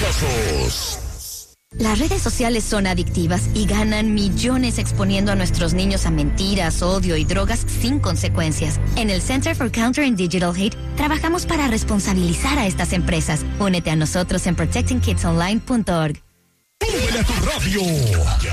peligrosos. Las redes sociales son adictivas y ganan millones exponiendo a nuestros niños a mentiras, odio y drogas sin consecuencias. En el Center for Countering Digital Hate trabajamos para responsabilizar a estas empresas. Únete a nosotros en protectingkidsonline.org. ¡Súbele a tu radio!